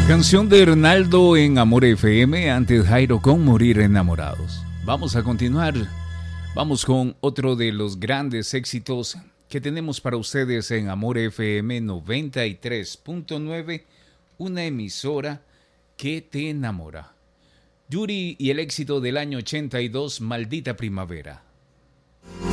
Canción de Hernaldo en Amor FM, antes Jairo con Morir Enamorados. Vamos a continuar. Vamos con otro de los grandes éxitos que tenemos para ustedes en Amor FM 93.9, una emisora que te enamora. Yuri y el éxito del año 82, Maldita Primavera.